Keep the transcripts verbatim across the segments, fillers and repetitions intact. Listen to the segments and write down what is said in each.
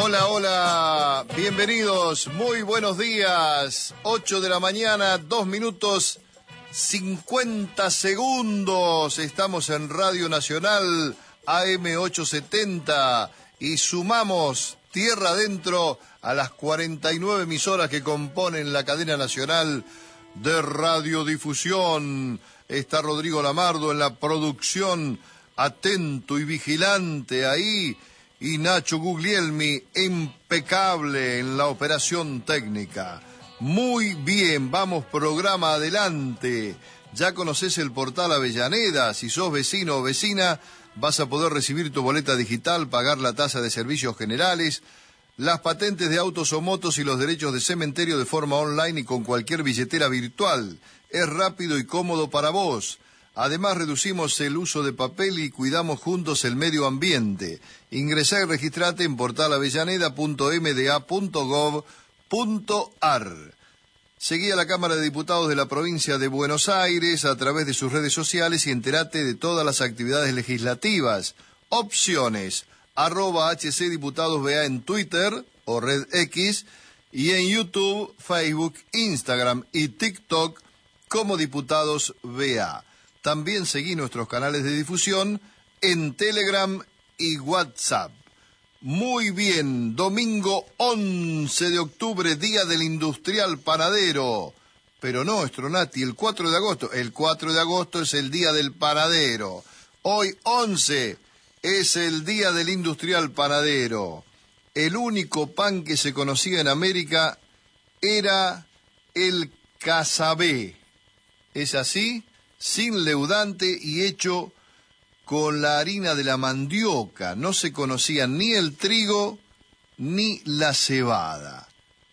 Hola, hola, bienvenidos, muy buenos días. ocho de la mañana, dos minutos, cincuenta segundos. Estamos en Radio Nacional A M ochocientos setenta y sumamos tierra adentro a las cuarenta y nueve emisoras que componen la cadena nacional de radiodifusión. Está Rodrigo Lamardo en la producción, atento y vigilante ahí. Y Nacho Guglielmi, impecable en la operación técnica. Muy bien, vamos programa adelante. Ya conoces el portal Avellaneda. Si sos vecino o vecina, vas a poder recibir tu boleta digital, pagar la tasa de servicios generales, las patentes de autos o motos y los derechos de cementerio de forma online y con cualquier billetera virtual. Es rápido y cómodo para vos. Además, reducimos el uso de papel y cuidamos juntos el medio ambiente. Ingresá y registrate en portal avellaneda punto m d a punto gov punto a r. Seguí a la Cámara de Diputados de la provincia de Buenos Aires a través de sus redes sociales y entérate de todas las actividades legislativas. Opciones, arroba hcdiputadosba en Twitter o Red X y en YouTube, Facebook, Instagram y TikTok como Diputados B A. También seguí nuestros canales de difusión en Telegram y WhatsApp. Muy bien, domingo once de octubre, Día del Industrial Panadero. Pero no, Stronati, el cuatro de agosto. El cuatro de agosto es el Día del Panadero. Hoy once es el Día del Industrial Panadero. El único pan que se conocía en América era el casabé. ¿Es así? Sin leudante y hecho con la harina de la mandioca. No se conocían ni el trigo ni la cebada.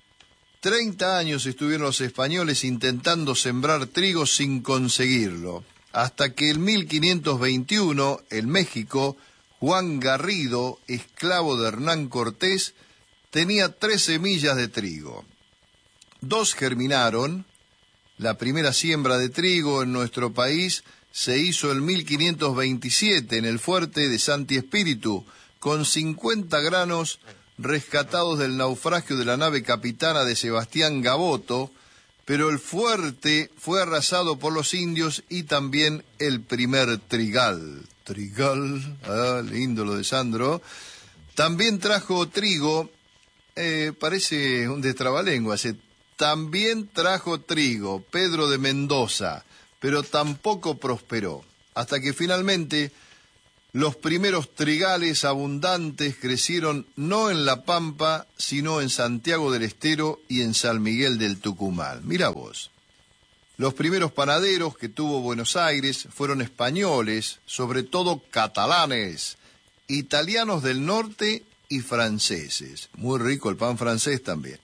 Treinta años estuvieron los españoles intentando sembrar trigo sin conseguirlo, hasta que en mil quinientos veintiuno, en México, Juan Garrido, esclavo de Hernán Cortés, tenía tres semillas de trigo. Dos germinaron. La primera siembra de trigo en nuestro país se hizo en mil quinientos veintisiete en el fuerte de Santi Espíritu, con cincuenta granos rescatados del naufragio de la nave capitana de Sebastián Gaboto, pero el fuerte fue arrasado por los indios y también el primer trigal. Trigal, ah, lindo lo de Sandro. También trajo trigo, eh, parece un destrabalenguas, eh, También trajo trigo Pedro de Mendoza, pero tampoco prosperó, hasta que finalmente los primeros trigales abundantes crecieron no en La Pampa, sino en Santiago del Estero y en San Miguel del Tucumán. Mirá vos. Los primeros panaderos que tuvo Buenos Aires fueron españoles, sobre todo catalanes, italianos del norte y franceses. Muy rico el pan francés también.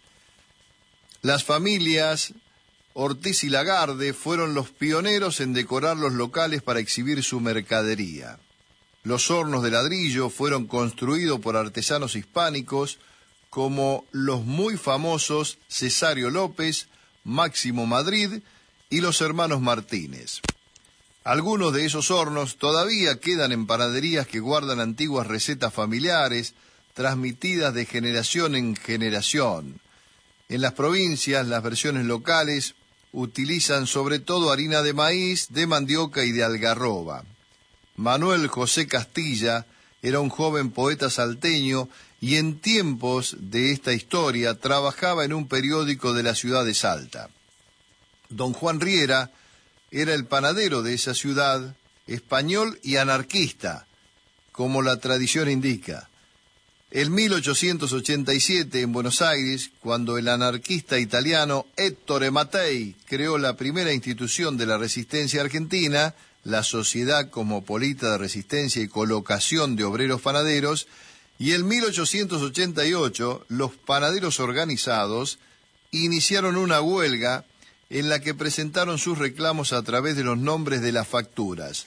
Las familias Ortiz y Lagarde fueron los pioneros en decorar los locales para exhibir su mercadería. Los hornos de ladrillo fueron construidos por artesanos hispánicos como los muy famosos Cesario López, Máximo Madrid y los hermanos Martínez. Algunos de esos hornos todavía quedan en panaderías que guardan antiguas recetas familiares transmitidas de generación en generación. En las provincias, las versiones locales utilizan sobre todo harina de maíz, de mandioca y de algarroba. Manuel José Castilla era un joven poeta salteño y en tiempos de esta historia trabajaba en un periódico de la ciudad de Salta. Don Juan Riera era el panadero de esa ciudad, español y anarquista, como la tradición indica. En mil ochocientos ochenta y siete, en Buenos Aires, cuando el anarquista italiano Ettore Mattei creó la primera institución de la resistencia argentina, la Sociedad Cosmopolita de Resistencia y Colocación de Obreros Panaderos, y en mil ochocientos ochenta y ocho, los panaderos organizados iniciaron una huelga en la que presentaron sus reclamos a través de los nombres de las facturas: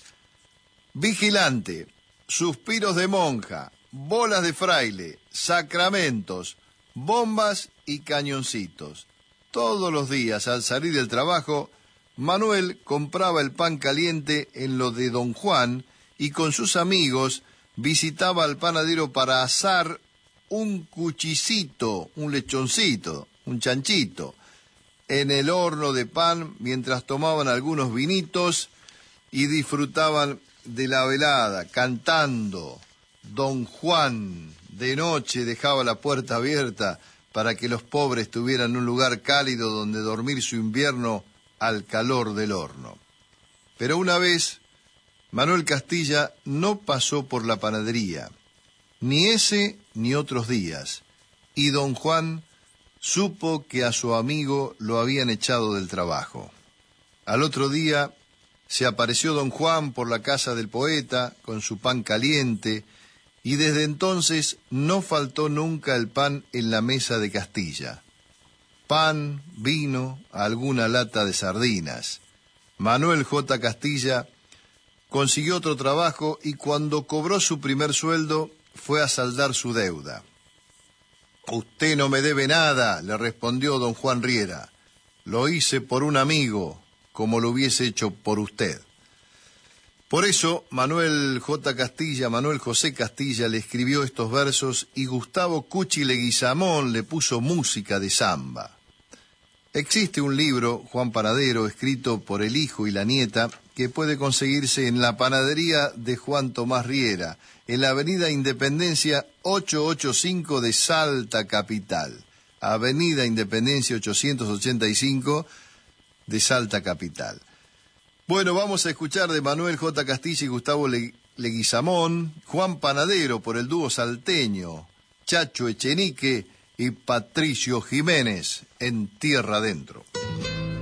Vigilante, Suspiros de Monja, Bolas de Fraile, Sacramentos, Bombas y Cañoncitos. Todos los días, al salir del trabajo, Manuel compraba el pan caliente en lo de Don Juan y con sus amigos visitaba al panadero para asar un cuchicito, un lechoncito, un chanchito, en el horno de pan mientras tomaban algunos vinitos y disfrutaban de la velada, cantando. Don Juan de noche dejaba la puerta abierta para que los pobres tuvieran un lugar cálido donde dormir su invierno al calor del horno. Pero una vez, Manuel Castilla no pasó por la panadería, ni ese ni otros días, y don Juan supo que a su amigo lo habían echado del trabajo. Al otro día se apareció don Juan por la casa del poeta con su pan caliente, y desde entonces no faltó nunca el pan en la mesa de Castilla. Pan, vino, alguna lata de sardinas. Manuel J. Castilla consiguió otro trabajo y cuando cobró su primer sueldo fue a saldar su deuda. «Usted no me debe nada», le respondió don Juan Riera. «Lo hice por un amigo, como lo hubiese hecho por usted». Por eso, Manuel J. Castilla, Manuel José Castilla, le escribió estos versos y Gustavo Cuchi Leguizamón le puso música de samba. Existe un libro, Juan Panadero, escrito por el hijo y la nieta, que puede conseguirse en la panadería de Juan Tomás Riera, en la avenida Independencia ochocientos ochenta y cinco de Salta Capital. Avenida Independencia ochocientos ochenta y cinco de Salta Capital. Bueno, vamos a escuchar de Manuel J. Castilla y Gustavo Leguizamón, Juan Panadero por el dúo salteño, Chacho Echenique y Patricio Jiménez, en Tierra Adentro.